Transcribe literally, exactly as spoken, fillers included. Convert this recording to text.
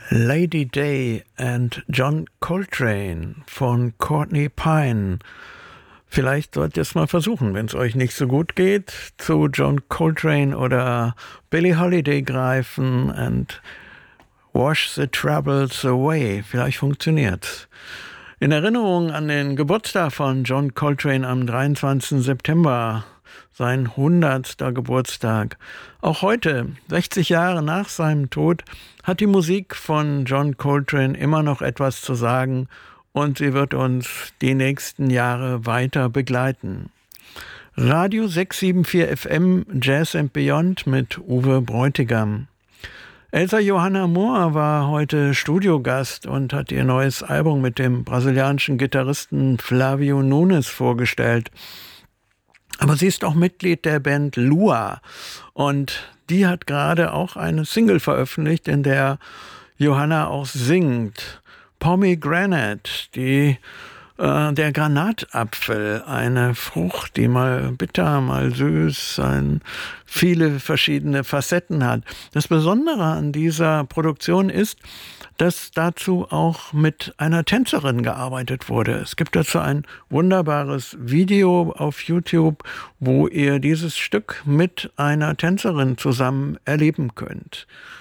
Lady Day and John Coltrane von Courtney Pine. Vielleicht sollt ihr es mal versuchen, wenn es euch nicht so gut geht, zu John Coltrane oder Billie Holiday greifen and wash the troubles away. Vielleicht funktioniert's. In Erinnerung an den Geburtstag von John Coltrane am dreiundzwanzigsten September, sein hundertster Geburtstag. Auch heute, sechzig Jahre nach seinem Tod, hat die Musik von John Coltrane immer noch etwas zu sagen und sie wird uns die nächsten Jahre weiter begleiten. Radio sechs sieben vier F M Jazz and Beyond mit Uwe Bräutigam. Elsa Johanna Mohr war heute Studiogast und hat ihr neues Album mit dem brasilianischen Gitarristen Flavio Nunes vorgestellt. Aber sie ist auch Mitglied der Band Lua und die hat gerade auch eine Single veröffentlicht, in der Johanna auch singt. Pomegranate, die, äh, der Granatapfel, eine Frucht, die mal bitter, mal süß, ein, viele verschiedene Facetten hat. Das Besondere an dieser Produktion ist, dass dazu auch mit einer Tänzerin gearbeitet wurde. Es gibt dazu ein wunderbares Video auf YouTube, wo ihr dieses Stück mit einer Tänzerin zusammen erleben könnt.